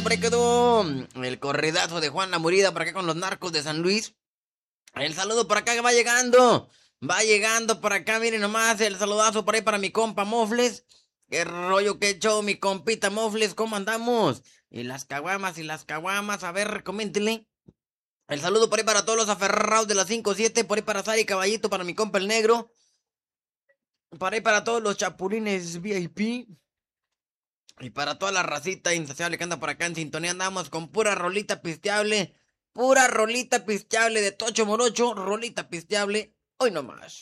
por ahí quedó el corridazo de Juan La Murida por acá con los narcos de San Luis. El saludo por acá que va llegando. Va llegando por acá, miren nomás, el saludazo por ahí para mi compa Mofles. Qué rollo que echó mi compita Mofles, ¿cómo andamos? Y las caguamas, a ver, coméntenle. El saludo por ahí para todos los aferrados de las 5-7, por ahí para Sari Caballito, para mi compa el negro. Por ahí para todos los chapulines VIP. Y para toda la racita insaciable que anda por acá en sintonía, andamos con pura rolita pisteable. Pura rolita pisteable de Tocho Morocho, rolita pisteable. Hoy nomás.